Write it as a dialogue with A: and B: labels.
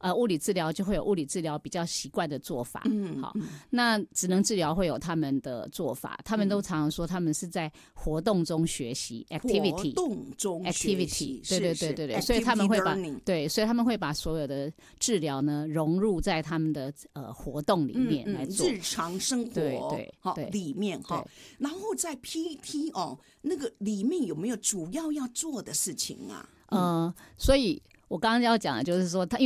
A: 物理治疗就会有物理治疗比较习惯的做法，好，那职能治疗会有他们的做法，他们都常常说他们是在活动中学习 activity，
B: 活动中学习，
A: 对，所以他们会把所有的治疗呢融入在他们的活动里面来做，
B: 日常生活
A: 对
B: 里面哈。然后在 PT 那个里面有没有主要要做的事情啊？
A: 所以我刚刚要讲的就是说，因为